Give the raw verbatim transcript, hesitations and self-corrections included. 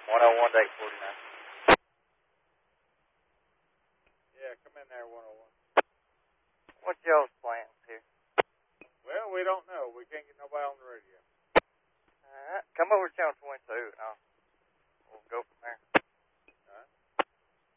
one oh one to eight forty-nine. Yeah, come in there, one oh one. What's y'all's plans here? Well, we don't know. We can't get nobody on the radio. All right. Come over to channel twenty-two, and I'll, we'll go from there.